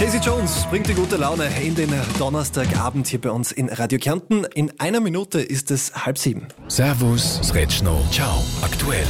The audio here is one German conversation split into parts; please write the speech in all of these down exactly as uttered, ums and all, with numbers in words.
Casey Jones bringt die gute Laune in den Donnerstagabend hier bei uns in Radio Kärnten. In einer Minute ist es halb sieben. Servus, Sretschno, ciao, aktuell.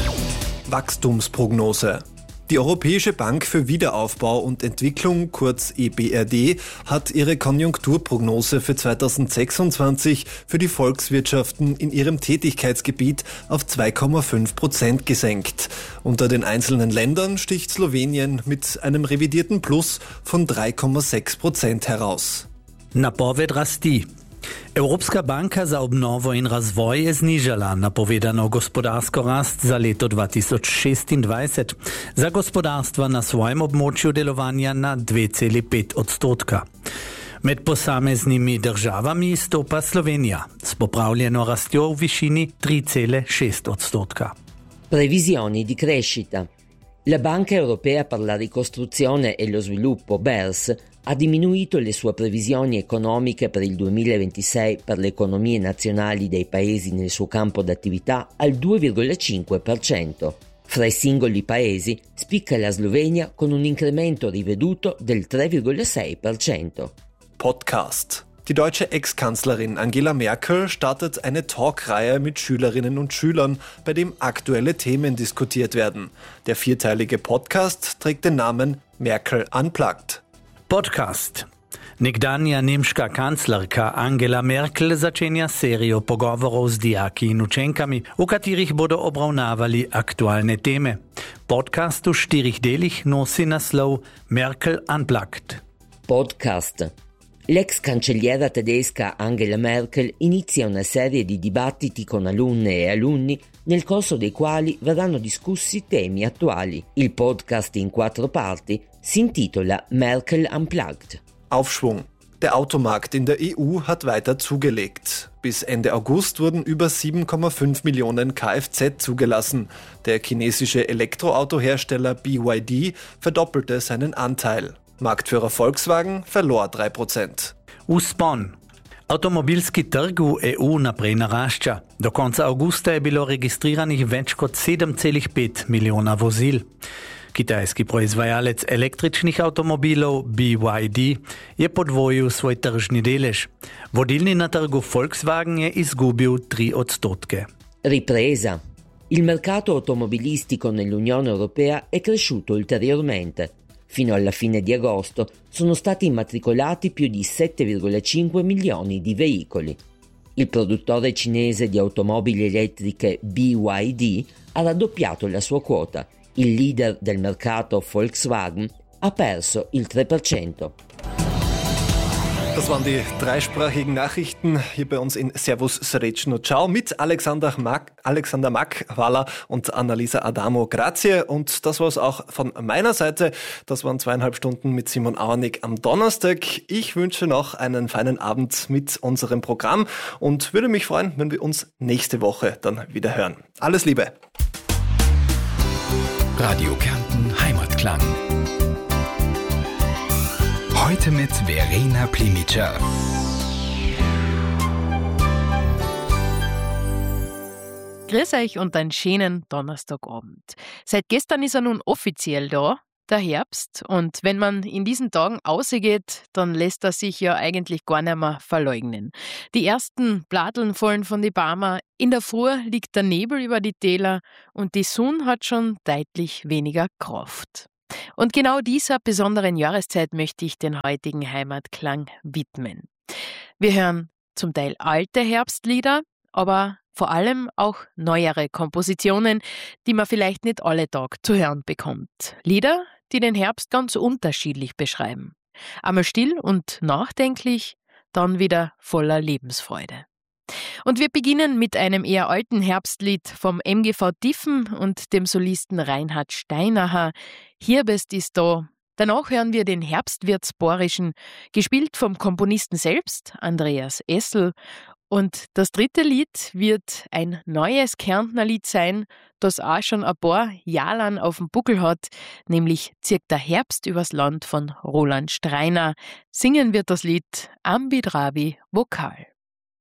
Wachstumsprognose. Die Europäische Bank für Wiederaufbau und Entwicklung, kurz E B R D, hat ihre Konjunkturprognose für zweitausendsechsundzwanzig für die Volkswirtschaften in ihrem Tätigkeitsgebiet auf zwei Komma fünf Prozent gesenkt. Unter den einzelnen Ländern sticht Slowenien mit einem revidierten Plus von drei Komma sechs Prozent heraus. Napoved rasti. Evropska banka za obnovo in razvoj je znižala napovedano gospodarsko rast za leto dva tisoč šestindvajset. Za gospodarstva na svojem območju delovanja na dve celi pet odstotka. Med posameznimi državami stopa Slovenija s popravljeno rastjo v višini tri cele šest odstotka. Previsioni di crescita. La Banca Europea per la Ricostruzione e lo Sviluppo, B E R S, ha diminuito le sue previsioni economiche per il duemilaventisei per le economie nazionali dei paesi nel suo campo d'attività al due virgola cinque per cento. Fra i singoli paesi spicca la Slovenia con un incremento riveduto del tre virgola sei per cento. Podcast. Die deutsche Ex-Kanzlerin Angela Merkel startet eine Talkreihe mit Schülerinnen und Schülern, bei dem aktuelle Themen diskutiert werden. Der vierteilige Podcast trägt den Namen Merkel Unplugged. Podcast. Nekdanja nemška kanclerka Angela Merkel začenja serijo pogovorov z dijaki in učenkami, v katerih bodo obravnavali aktualne teme. Podcast v štirih delih nosi naslov Merkel Unplugged. Podcast. L'ex cancelliera tedesca Angela Merkel inizia una serie di dibattiti con alunne e alunni nel corso dei quali verranno discussi temi attuali. Il podcast in quattro parti si intitola Merkel Unplugged. Aufschwung. Der Automarkt in der E U hat weiter zugelegt. Bis Ende August wurden über sieben Komma fünf Millionen Kfz zugelassen. Der chinesische Elektroautohersteller B Y D verdoppelte seinen Anteil. Marktführer Volkswagen verlor drei Prozent. Vzpon. Avtomobilski trg v E U naprej narašča. Do konca avgusta je bilo registriranih več kot sedem celih pet milijona vozil. Kitajski proizvajalec električnih avtomobilov B Y D je podvojil svoj tržni delež. Vodilni na trgu Volkswagen je izgubil tri odstotke. Ripresa. Il mercato automobilistico nell'Unione Europea è cresciuto ulteriormente. Fino alla fine di agosto sono stati immatricolati più di sette virgola cinque milioni di veicoli. Il produttore cinese di automobili elettriche B Y D ha raddoppiato la sua quota. Il leader del mercato Volkswagen ha perso il tre per cento. Das waren die dreisprachigen Nachrichten hier bei uns in Servus Sretschno Ciao mit Alexander Mack, Alexander Mack, Walla und Annalisa Adamo. Grazie. Und das war es auch von meiner Seite. Das waren zweieinhalb Stunden mit Simon Auernick am Donnerstag. Ich wünsche noch einen feinen Abend mit unserem Programm und würde mich freuen, wenn wir uns nächste Woche dann wieder hören. Alles Liebe. Radio Kärnten Heimatklang. Heute mit Verena Plimica. Grüß euch und einen schönen Donnerstagabend. Seit gestern ist er nun offiziell da, der Herbst. Und wenn man in diesen Tagen rausgeht, dann lässt er sich ja eigentlich gar nicht mehr verleugnen. Die ersten Bladeln fallen von den Bäumen, in der Früh liegt der Nebel über die Täler und die Sonne hat schon deutlich weniger Kraft. Und genau dieser besonderen Jahreszeit möchte ich den heutigen Heimatklang widmen. Wir hören zum Teil alte Herbstlieder, aber vor allem auch neuere Kompositionen, die man vielleicht nicht alle Tage zu hören bekommt. Lieder, die den Herbst ganz unterschiedlich beschreiben. Einmal still und nachdenklich, dann wieder voller Lebensfreude. Und wir beginnen mit einem eher alten Herbstlied vom M G V Tiffen und dem Solisten Reinhard Steinacher. Hier bist ist da. Danach hören wir den Herbstwirtsborischen, gespielt vom Komponisten selbst, Andreas Essel. Und das dritte Lied wird ein neues Kärntner Lied sein, das auch schon ein paar Jahre auf dem Buckel hat, nämlich Zirkt der Herbst übers Land von Roland Streiner. Singen wird das Lied Ambidrabi Vokal.